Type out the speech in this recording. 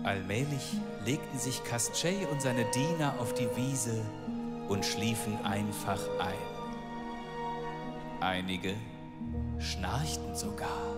Allmählich legten sich Kastschei und seine Diener auf die Wiese und schliefen einfach ein. Einige schnarchten sogar.